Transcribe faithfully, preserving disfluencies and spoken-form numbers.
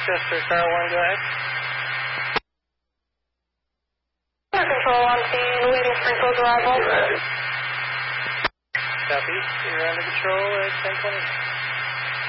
Westchester, car one, go ahead. Control on the Louisiana Springfield arrival. Southeast, you're under control at ten twenty.